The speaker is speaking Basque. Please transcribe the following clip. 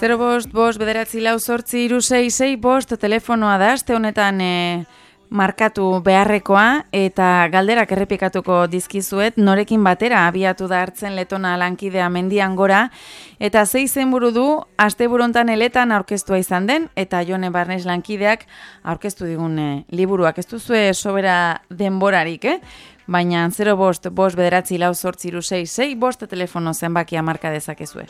055-4 telefonoa da, aste honetan markatu beharrekoa eta galderak errepikatuko dizkizuet, norekin batera abiatu da hartzen letona lankidea mendian gora, eta 6 izenburu du, asteburu hontan eletan aurkeztua izan den, eta Jone Barnes lankideak aurkeztu digun liburuak. Ez duzue sobera denborarik, Baina 055-4 telefono zenbakia marka dezakezue.